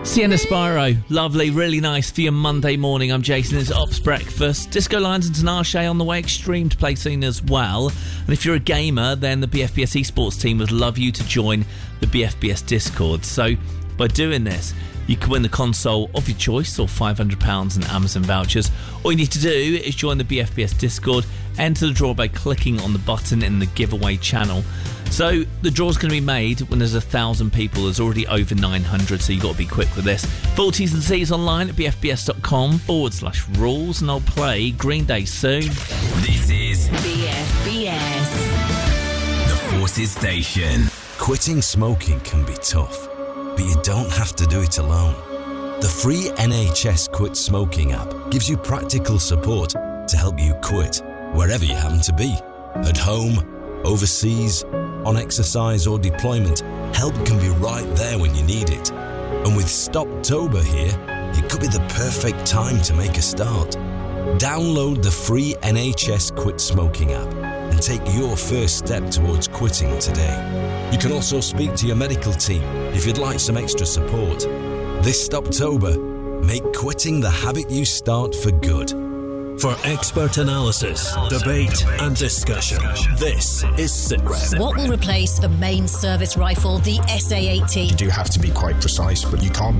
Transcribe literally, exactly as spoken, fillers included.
Sienna Spyro, lovely, really nice for your Monday morning. I'm Jason, it's Ops Breakfast. Disco Lines and Tinashe on the way, Extreme to play soon as well. And if you're a gamer, then the B F B S esports team would love you to join the B F B S Discord. So by doing this, you can win the console of your choice or five hundred pounds in Amazon vouchers. All you need to do is join the B F B S Discord, enter the draw by clicking on the button in the giveaway channel. So the draw's going to be made when there's a thousand people. There's already over nine hundred, so you've got to be quick with this. Full T's and C's online at bfbs.com forward slash rules, and I'll play Green Day soon. This is B F B S, the Forces Station. Quitting smoking can be tough, but you don't have to do it alone. The free N H S Quit Smoking app gives you practical support to help you quit wherever you happen to be. At home, overseas, on exercise or deployment, help can be right there when you need it. And with Stoptober here, it could be the perfect time to make a start. Download the free N H S Quit Smoking app and take your first step towards quitting today. You can also speak to your medical team if you'd like some extra support. This Stoptober, make quitting the habit you start for good. For expert analysis, debate and discussion, this is SITREP. What will replace the main service rifle, the S A eighteen? You do have to be quite precise, but you can't